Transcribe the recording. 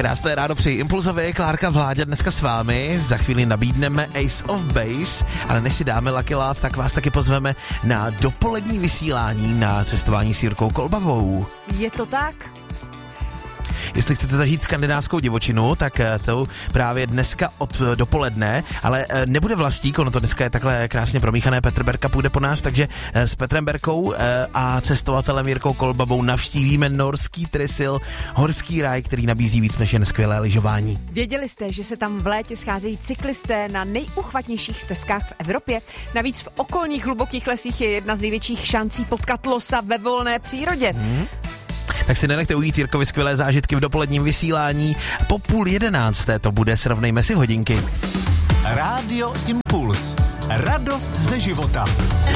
Krásné ráno přeji Impulzově, Klárka Vláďa dneska s vámi. Za chvíli nabídneme Ace of Base, ale než si dáme Lucky Love, tak vás taky pozveme na dopolední vysílání na cestování s Jirkou Kolbavou. Je to tak? Jestli chcete zažít skandinávskou divočinu, tak to právě dneska od dopoledne, ale nebude Vlastík, ono to dneska je takhle krásně promíchané, Petr Berka půjde po nás, takže s Petrem Berkou a cestovatelem Jirkou Kolbavou navštívíme norský Trysil, horský ráj, který nabízí víc než jen skvělé lyžování. Věděli jste, že se tam v létě scházejí cyklisté na nejuchvatnějších stezkách v Evropě? Navíc v okolních hlubokých lesích je jedna z největších šancí potkat losa ve volné přírodě. Tak si nenechte ujít Jirkovi skvělé zážitky v dopoledním vysílání. Po 10:30 to bude, srovnejme si hodinky. Rádio Impuls. Radost ze života.